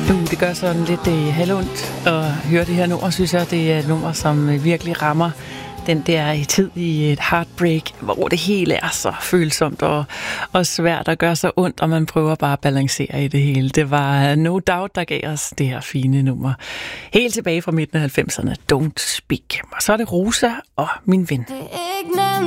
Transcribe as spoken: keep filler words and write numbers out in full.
Uh, det gør sådan lidt uh, halvondt at høre det her nummer, synes jeg. Det er et nummer, som uh, virkelig rammer den der tid i et heartbreak, hvor det hele er så følsomt og, og svært at gøre så ondt, og man prøver bare at balancere i det hele. Det var No Doubt, der gav os det her fine nummer. Helt tilbage fra midten af halvfemserne, Don't Speak. Og så er det Rosa og Min Ven.